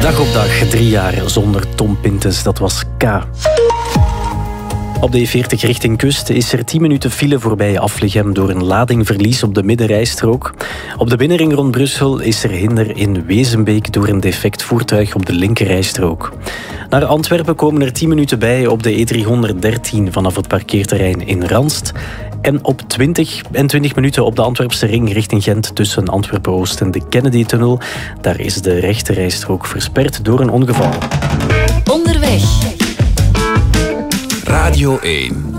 Dag op dag, 3 jaar zonder Tom Pintes, dat was K. Op de E40 richting kust is er 10 minuten file voorbij Aflichem door een ladingverlies op de middenrijstrook. Op de binnenring rond Brussel is er hinder in Wezenbeek door een defect voertuig op de linkerrijstrook. Naar Antwerpen komen er 10 minuten bij op de E313 vanaf het parkeerterrein in Ranst. En op 20 minuten op de Antwerpse ring richting Gent tussen Antwerpen-Oost en de Kennedy-tunnel. Daar is de rechterrijstrook versperd door een ongeval. Onderweg. Radio 1.